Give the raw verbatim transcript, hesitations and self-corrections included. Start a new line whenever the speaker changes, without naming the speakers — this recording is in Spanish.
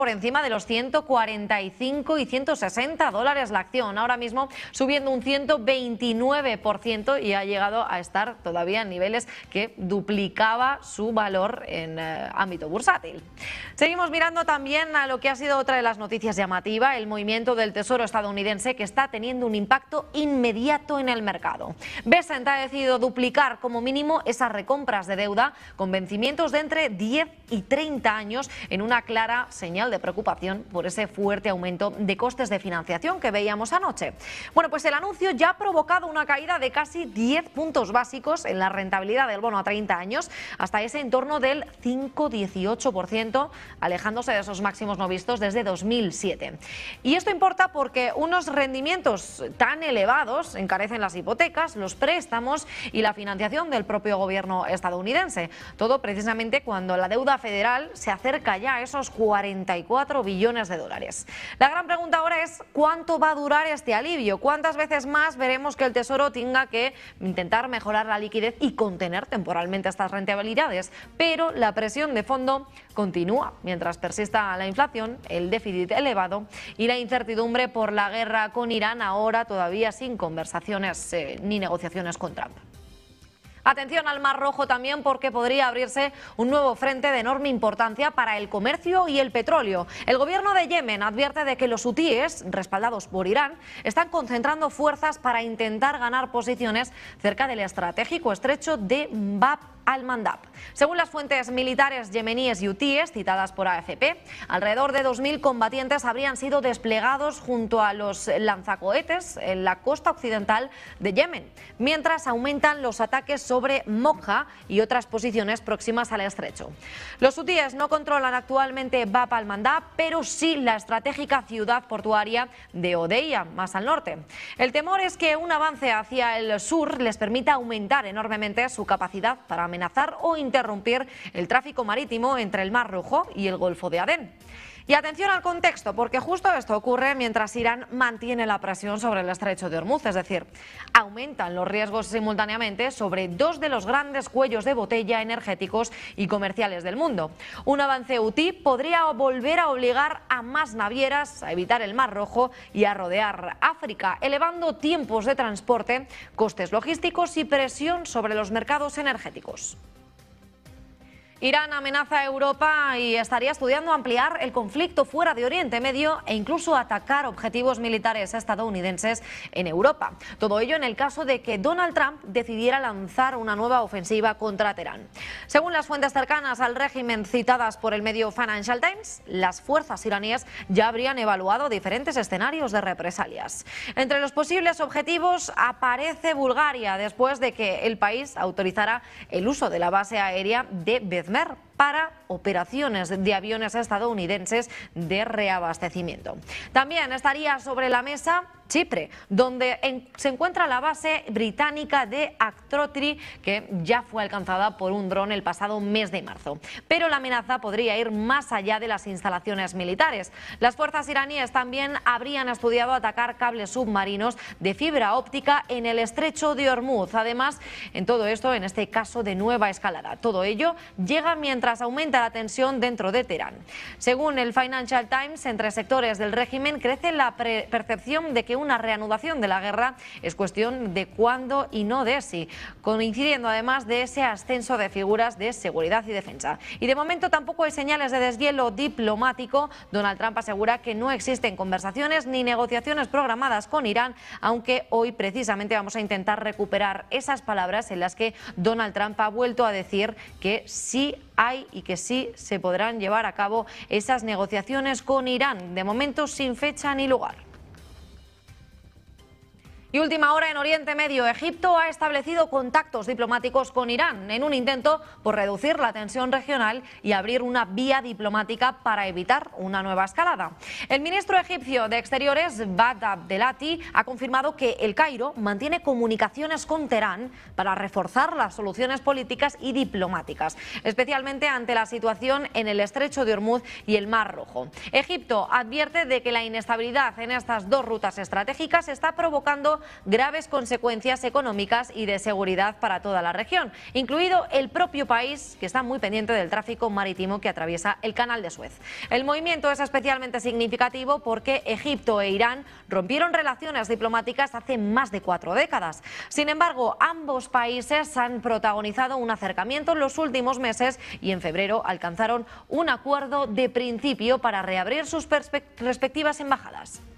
por encima de los ciento cuarenta y cinco y ciento sesenta dólares la acción, ahora mismo subiendo un ciento veintinueve por ciento y ha llegado a estar todavía en niveles que duplicaba su valor en eh, ámbito bursátil. Seguimos mirando también a lo que ha sido otra de las noticias llamativa, el movimiento del Tesoro estadounidense, que está teniendo un impacto inmediato en el mercado. Besant ha decidido duplicar como mínimo esas recompras de deuda con vencimientos de entre diez y treinta años, en una clara señal de preocupación por ese fuerte aumento de costes de financiación que veíamos anoche. Bueno, pues el anuncio ya ha provocado una caída de casi diez puntos básicos en la rentabilidad del bono a treinta años, hasta ese entorno del cinco coma dieciocho por ciento, alejándose de esos máximos no vistos desde dos mil siete. Y esto importa porque unos rendimientos tan elevados encarecen las hipotecas, los préstamos y la financiación del propio gobierno estadounidense. Todo precisamente cuando la deuda federal se acerca ya a esos cuarenta y cuatro billones de dólares. La gran pregunta ahora es ¿cuánto va a durar este alivio? ¿Cuántas veces más veremos que el Tesoro tenga que intentar mejorar la liquidez y contener temporalmente estas rentabilidades? Pero la presión de fondo continúa mientras persista la inflación, el déficit elevado y la incertidumbre por la guerra con Irán, ahora todavía sin conversaciones eh, ni negociaciones con Trump. Atención al Mar Rojo también, porque podría abrirse un nuevo frente de enorme importancia para el comercio y el petróleo. El gobierno de Yemen advierte de que los hutíes, respaldados por Irán, están concentrando fuerzas para intentar ganar posiciones cerca del estratégico estrecho de Bab al-Mandab. Según las fuentes militares yemeníes y hutíes citadas por A F P, alrededor de dos mil combatientes habrían sido desplegados junto a los lanzacohetes en la costa occidental de Yemen, mientras aumentan los ataques sobre Mokha y otras posiciones próximas al estrecho. Los hutíes no controlan actualmente Bab al-Mandab, pero sí la estratégica ciudad portuaria de Odeia, más al norte. El temor es que un avance hacia el sur les permita aumentar enormemente su capacidad para amenazar o interrumpir el tráfico marítimo entre el Mar Rojo y el Golfo de Adén. Y atención al contexto, porque justo esto ocurre mientras Irán mantiene la presión sobre el estrecho de Hormuz, es decir, aumentan los riesgos simultáneamente sobre dos de los grandes cuellos de botella energéticos y comerciales del mundo. Un avance hutí podría volver a obligar a más navieras a evitar el Mar Rojo y a rodear África, elevando tiempos de transporte, costes logísticos y presión sobre los mercados energéticos. Irán amenaza a Europa y estaría estudiando ampliar el conflicto fuera de Oriente Medio e incluso atacar objetivos militares estadounidenses en Europa. Todo ello en el caso de que Donald Trump decidiera lanzar una nueva ofensiva contra Teherán. Según las fuentes cercanas al régimen citadas por el medio Financial Times, las fuerzas iraníes ya habrían evaluado diferentes escenarios de represalias. Entre los posibles objetivos aparece Bulgaria, después de que el país autorizara el uso de la base aérea de Bezmir para operaciones de aviones estadounidenses de reabastecimiento. También estaría sobre la mesa Chipre, donde en, se encuentra la base británica de Akrotiri, que ya fue alcanzada por un dron el pasado mes de marzo. Pero la amenaza podría ir más allá de las instalaciones militares. Las fuerzas iraníes también habrían estudiado atacar cables submarinos de fibra óptica en el estrecho de Hormuz. Además, en todo esto, en este caso de nueva escalada. Todo ello llega mientras aumenta la tensión dentro de Teherán. Según el Financial Times, entre sectores del régimen crece la percepción de que una reanudación de la guerra es cuestión de cuándo y no de si, coincidiendo además de ese ascenso de figuras de seguridad y defensa. Y de momento tampoco hay señales de deshielo diplomático. Donald Trump asegura que no existen conversaciones ni negociaciones programadas con Irán, aunque hoy precisamente vamos a intentar recuperar esas palabras en las que Donald Trump ha vuelto a decir que sí hay y que sí se podrán llevar a cabo esas negociaciones con Irán, de momento sin fecha ni lugar. Y última hora en Oriente Medio, Egipto ha establecido contactos diplomáticos con Irán en un intento por reducir la tensión regional y abrir una vía diplomática para evitar una nueva escalada. El ministro egipcio de Exteriores, Bad Abdelati, ha confirmado que El Cairo mantiene comunicaciones con Teherán para reforzar las soluciones políticas y diplomáticas, especialmente ante la situación en el estrecho de Hormuz y el Mar Rojo. Egipto advierte de que la inestabilidad en estas dos rutas estratégicas está provocando graves consecuencias económicas y de seguridad para toda la región, incluido el propio país, que está muy pendiente del tráfico marítimo que atraviesa el Canal de Suez. El movimiento es especialmente significativo porque Egipto e Irán rompieron relaciones diplomáticas hace más de cuatro décadas. Sin embargo, ambos países han protagonizado un acercamiento en los últimos meses y en febrero alcanzaron un acuerdo de principio para reabrir sus respectivas embajadas.